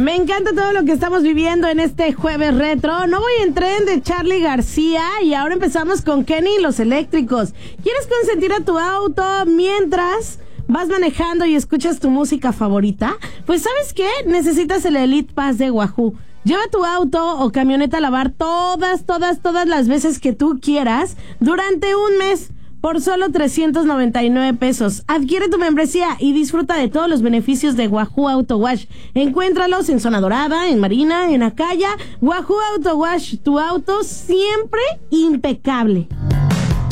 Me encanta todo lo que estamos viviendo en este jueves retro. No voy en tren de Charly García y ahora empezamos con Kenny y los eléctricos. ¿Quieres consentir a tu auto mientras vas manejando y escuchas tu música favorita? Pues ¿sabes qué? Necesitas el Elite Pass de Wahoo. Lleva tu auto o camioneta a lavar todas las veces que tú quieras durante un mes por solo 399 pesos. Adquiere tu membresía y disfruta de todos los beneficios de Wahoo Auto Wash. Encuéntralos en Zona Dorada, en Marina, en Acaya. Wahoo Auto Wash, tu auto siempre impecable.